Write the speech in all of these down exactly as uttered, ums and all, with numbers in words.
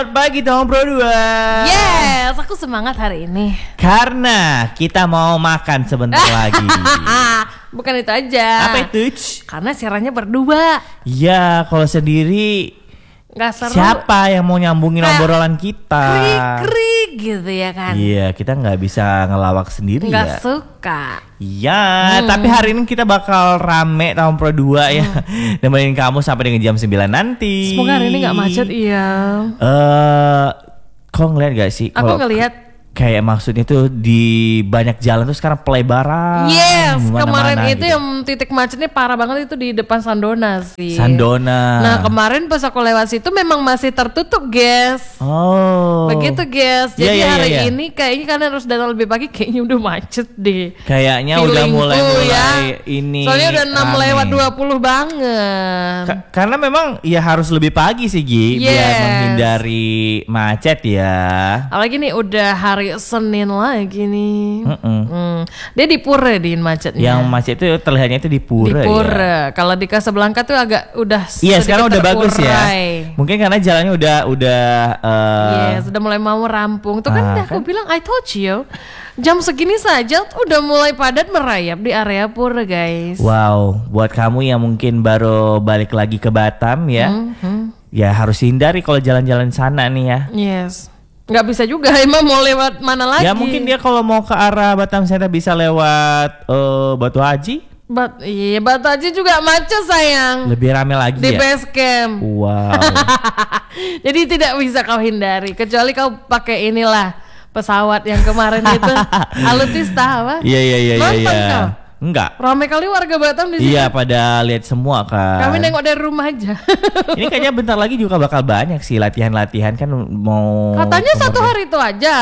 Selamat pagi Tom Pro dua. Yes, aku semangat hari ini. Karena kita mau makan sebentar lagi. Bukan itu aja. Apa itu? Karena siarannya berdua. Ya, kalau sendiri Gak seru. siapa yang mau nyambungin Kayak obrolan kita? Krik-krik gitu ya kan. Iya, kita nggak bisa ngelawak sendiri Gak ya. suka. Iya, Hmm. tapi hari ini kita bakal rame Tom Pro dua ya. Nemenin kamu sampai dengan jam sembilan nanti. Semoga hari ini gak macet. Iya. Eh, kau ngeliat gak sih? Aku kalau ngelihat. Kayak maksudnya tuh di banyak jalan tuh sekarang pelebaran. Yes, kemarin itu gitu. yang titik macetnya parah banget itu di depan Sandona sih. Sandona. Nah kemarin pas aku lewat situ memang masih tertutup, guys. Oh. Begitu, guys. Iya, Jadi iya, hari iya. ini kayaknya kalian harus datang lebih pagi, kayaknya udah macet deh. Kayaknya udah Feelingku mulai-mulai ya. ini. Soalnya udah enam rame. lewat dua puluh banget. Ka- karena memang ya harus lebih pagi sih Gi, biar Yes. menghindari macet ya. Apalagi nih udah hari Senin lagi nih. Mm-mm. Hmm. Dia di Pura di macetnya. Yang macet itu terlihatnya itu di Pura, di ya. Pura. Kalau di Casablanca tuh agak udah Iya sedikit sekarang udah bagus ya. terurai. Mungkin karena jalannya udah udah. Uh, Iya, sudah mulai mau rampung. Tuh kan Ah, udah aku kan? bilang I told you. Jam segini saja tuh udah mulai padat merayap di area Pura, guys. Wow, buat kamu yang mungkin baru balik lagi ke Batam ya, Mhm. ya harus hindari kalau jalan-jalan sana nih ya. Yes. Nggak bisa juga, emang mau lewat mana lagi? Ya mungkin dia kalau mau ke arah Batam Center bisa lewat eh, Batu Haji, Bat, iya, Batu Haji juga macet sayang. lebih rame lagi Di ya. base camp. Wow. Jadi tidak bisa kau hindari, kecuali kau pakai inilah pesawat yang kemarin itu. Alutista apa? Iya iya iya iya. Nonton iya. kau? Enggak. Ramai kali warga Batam di sini. Iya pada lihat semua kan. Kami nengok dari rumah aja. Ini kayaknya bentar lagi juga bakal banyak sih latihan-latihan kan mau. Katanya satu kemudian- hari itu aja.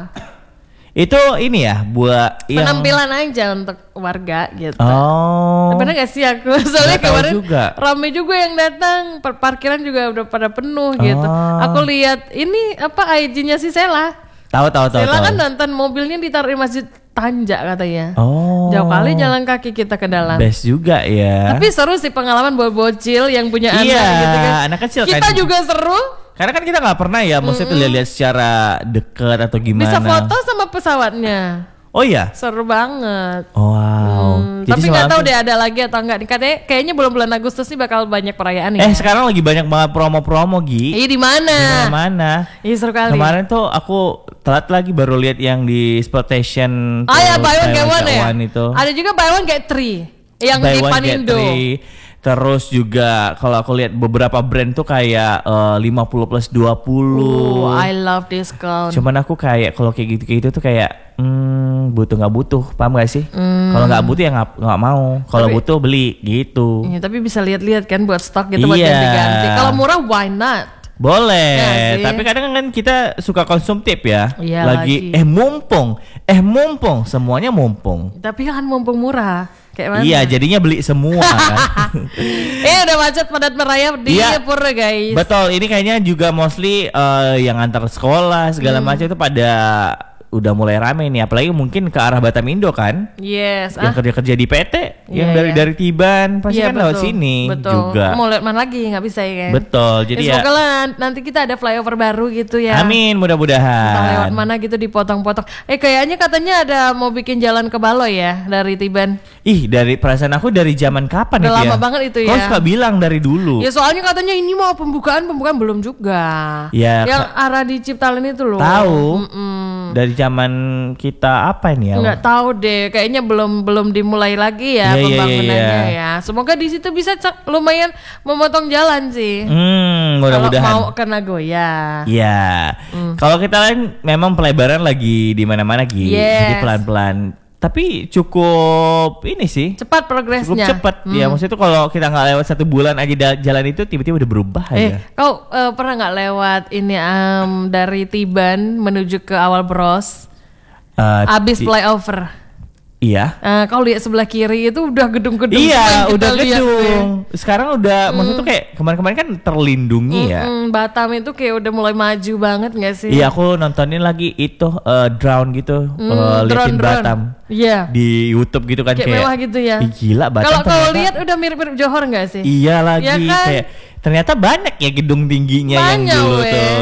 Itu ini ya buat yang. Penampilan aja untuk warga gitu. Oh. Bener gak sih aku? Soalnya Nggak tahu kemarin juga. rame juga yang datang. Per- Parkiran juga udah pada penuh gitu. Oh. Aku lihat ini apa I G-nya si Sela. Tahu tahu tahu. Sela tahu. kan nonton mobilnya ditaruh di Masjid Tanja katanya. Oh. Jauh kali jalan kaki kita ke dalam. Best juga ya. Tapi seru sih pengalaman buat bocil yang punya anak Iya, gitu kan. anak kecil Kita kan. juga seru. Karena kan kita nggak pernah ya, maksudnya tuh lihat-lihat secara dekat atau gimana. Bisa foto sama pesawatnya. Oh iya. Seru banget. Oh, wow. Hmm, Jadi tapi nggak semalam tahu tuh- deh ada lagi atau enggak. Katanya kayaknya bulan-bulan Agustus sih bakal banyak perayaan Eh ya. sekarang lagi banyak banget promo-promo Gi. Iya di mana? Di mana? Iya seru kali. Kemarin tuh aku telat lagi baru lihat yang di Sportation. Oh ya buy one get one ya. Itu. Ada juga buy one get three yang Buy di one, get Panindo. three. Terus juga kalau aku lihat beberapa brand tuh kayak eh, lima puluh plus dua puluh. Oh, I love discount. Cuman aku kayak kalau kayak gitu kayak gitu tuh kayak hmm, butuh nggak butuh, paham gak sih? Kalau nggak butuh ya nggak nggak mau. Kalau Tapi- butuh beli gitu. Iya, tapi bisa lihat-lihat kan buat stok gitu buat Iya. ganti-ganti. Kalau murah why not? Boleh, Ya sih. tapi kadang kan kita suka konsumtif ya. Iya lagi, lagi. eh mumpung, eh mumpung, semuanya mumpung. Tapi kan mumpung murah. Kayak mana? Iya, jadinya beli semua kan. Eh udah macet padat merayap di Iya. Pura guys. Betul, ini kayaknya juga mostly eh, yang antar sekolah segala Hmm. macam itu pada udah mulai rame nih, apalagi mungkin ke arah Batamindo kan. Yes. Yang Ah. kerja-kerja di P T, yang Iya, dari iya. dari Tiban pasti Iya, kan lewat betul. sini Betul. juga. Mau lewat mana lagi nggak bisa ya kan? Betul, jadi Ya, ya. semoga lah nanti kita ada flyover baru gitu ya. Amin, Entah mudah-mudahan. lewat mana gitu dipotong-potong. Eh kayaknya katanya ada mau bikin jalan ke Baloy ya dari Tiban. Ih, dari perasaan aku dari zaman kapan Udah itu ya? lama banget itu Kau ya. suka bilang dari dulu. Ya soalnya katanya ini mau pembukaan pembukaan belum juga. Ya, Yang Kak. arah di Ciptalin itu loh. Tahu. Mm-mm. Dari zaman kita apa ini ya? Nggak tahu deh, kayaknya belum belum dimulai lagi ya Iya, iya, pembangunannya iya. ya. Semoga di situ bisa ca- lumayan memotong jalan sih. Hmm, Kalau mudah-mudahan. mau ke Nagoya. Ya, kalau kita lain memang pelebaran lagi di mana-mana Gi. Yes. Jadi pelan-pelan. Tapi cukup ini sih. Cepat Cukup progresnya. cepat. Ya, maksudnya tuh kalau kita nggak lewat satu bulan aja da- jalan itu tiba-tiba udah berubah Eh, aja. kau eh, pernah nggak lewat ini em, dari Tiban menuju ke awal Bros? Eh, Abis di- flyover. Iya. Eh, kau lihat sebelah kiri itu udah gedung-gedung semua Iya, yang kita udah lihat gedung. deh. Sekarang udah, maksudnya tuh kayak kemarin-kemarin kan terlindungi ya. Mm, Batam itu kayak udah mulai maju banget nggak sih? Iya, aku nontonin lagi itu eh, drone gitu, Hmm, eh, liatin drone-drone. Batam Iya. di YouTube gitu kan Kayak kayak. mewah gitu ya. Ih, gila Batam. Kalau kau ternyata- lihat udah mirip-mirip Johor nggak sih? Iya lagi Ya kan? kayak ternyata banyak ya gedung tingginya yang Banyak, dulu weh. tuh.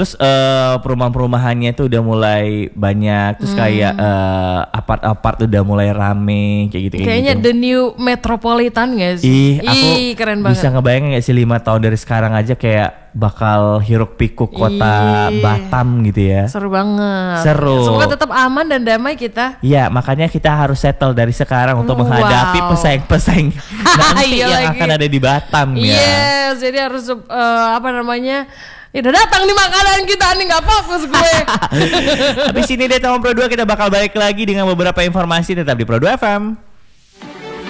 Terus uh, perumahan-perumahannya tuh udah mulai banyak. Terus Hmm. kayak uh, apart-apart udah mulai rame kayak gitu. Kayaknya gitu. the new metropolitan gak Ih, sih? aku Ih, keren bisa banget. ngebayangin gak sih lima tahun dari sekarang aja kayak bakal hiruk pikuk kota Ih. Batam gitu ya. Seru banget. Seru. Semoga tetap aman dan damai kita. Iya, makanya kita harus settle dari sekarang untuk Wow. menghadapi pesaing-pesaing nanti Iya yang lagi. akan ada di Batam ya. Yes, jadi harus eh, apa namanya? Ya udah datang nih makanan kita nih, nggak fokus gue. Habis ini Data Pro dua kita bakal balik lagi dengan beberapa informasi, tetap di Pro dua F M.